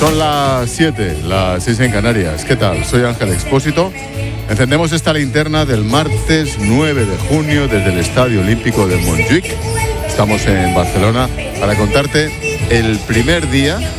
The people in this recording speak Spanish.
Son las 7, las 6 en Canarias. ¿Qué tal? Soy Ángel Expósito. Encendemos esta linterna del martes 9 de junio desde el Estadio Olímpico de Montjuïc. Estamos en Barcelona para contarte el primer día